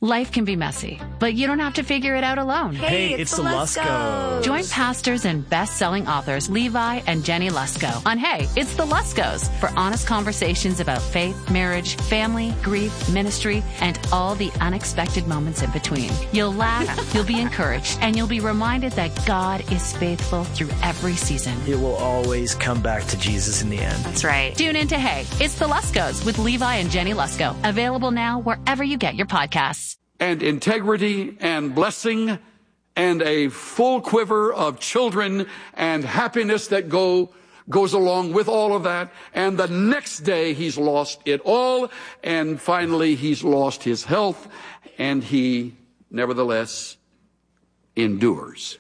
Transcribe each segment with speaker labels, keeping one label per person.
Speaker 1: Life can be messy, but you don't have to figure it out alone.
Speaker 2: Hey, it's the Luskos.
Speaker 1: Join pastors and best-selling authors Levi and Jenny Lusko on Hey, It's the Luskos for honest conversations about faith, marriage, family, grief, ministry, and all the unexpected moments in between. You'll laugh, you'll be encouraged, and you'll be reminded that God is faithful through every season.
Speaker 2: It will always come back to Jesus in the end.
Speaker 1: That's right. Tune in to Hey, It's the Luskos with Levi and Jenny Lusko. Available now wherever you get your podcasts.
Speaker 3: And integrity and blessing and a full quiver of children and happiness that goes along with all of that. And the next day he's lost it all. And finally he's lost his health, and he nevertheless endures.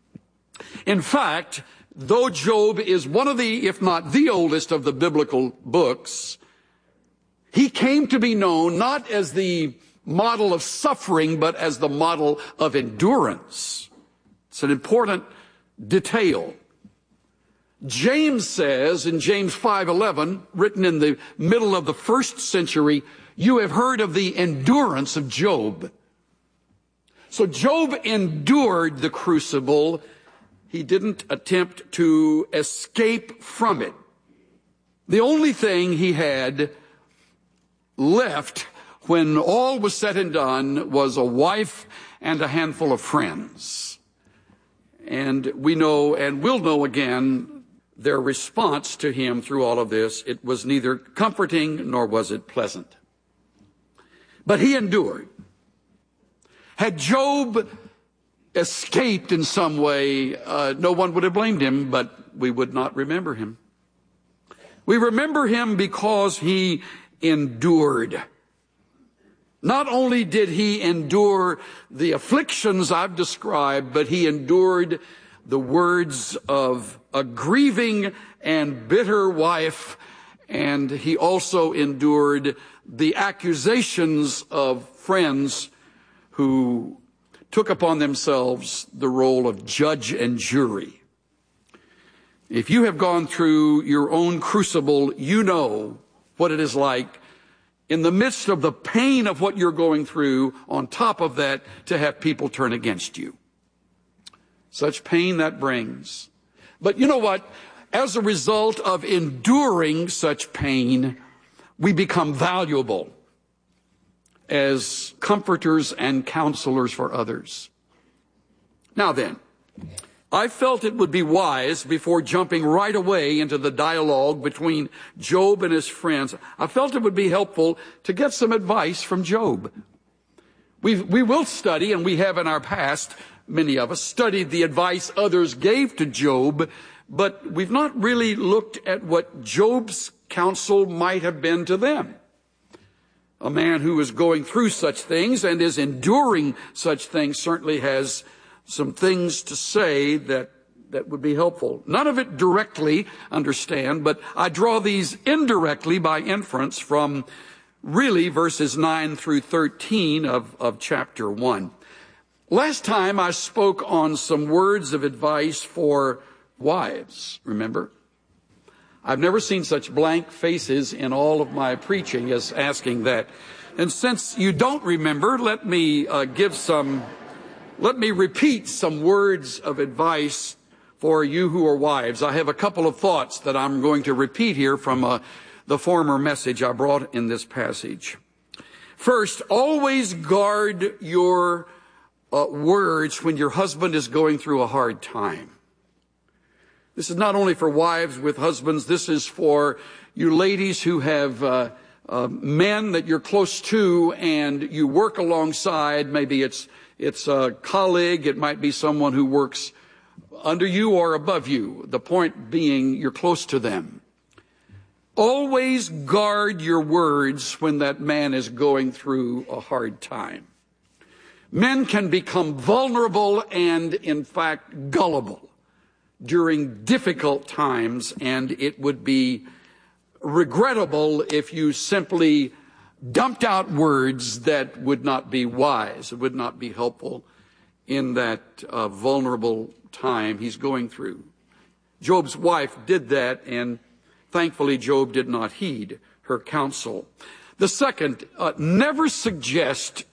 Speaker 3: In fact, though Job is one of the, if not the oldest of the biblical books, he came to be known not as the model of suffering, but as the model of endurance. It's an important detail. James says in James 5:11, written in the middle of the 1st century, you have heard of the endurance of Job. So Job endured the crucible. He didn't attempt to escape from it. The only thing he had left when all was said and done was a wife and a handful of friends. And we know and will know again their response to him through all of this. It was neither comforting nor was it pleasant. But he endured. Had Job escaped in some way, no one would have blamed him, but we would not remember him. We remember him because he endured. Not only did he endure the afflictions I've described, but he endured the words of a grieving and bitter wife, and he also endured the accusations of friends who took upon themselves the role of judge and jury. If you have gone through your own crucible, you know what it is like in the midst of the pain of what you're going through, on top of that, to have people turn against you. Such pain that brings. But you know what? As a result of enduring such pain, we become valuable as comforters and counselors for others. Now then, I felt it would be wise, before jumping right away into the dialogue between Job and his friends, I felt it would be helpful to get some advice from Job. We will study, and we have in our past, many of us, studied the advice others gave to Job, but we've not really looked at what Job's counsel might have been to them. A man who is going through such things and is enduring such things certainly has some things to say that would be helpful. None of it directly, understand, but I draw these indirectly by inference from really verses 9 through 13 of chapter 1. Last time I spoke on some words of advice for wives, remember? I've never seen such blank faces in all of my preaching as asking that. And since you don't remember, let me repeat some words of advice for you who are wives. I have a couple of thoughts that I'm going to repeat here from the former message I brought in this passage. First, always guard your words when your husband is going through a hard time. This is not only for wives with husbands. This is for you ladies who have men that you're close to and you work alongside. Maybe it's a colleague. It might be someone who works under you or above you. The point being, you're close to them. Always guard your words when that man is going through a hard time. Men can become vulnerable and, in fact, gullible during difficult times, and it would be regrettable if you simply dumped out words that would not be wise, would not be helpful in that vulnerable time he's going through. Job's wife did that, and thankfully Job did not heed her counsel. The second, never suggest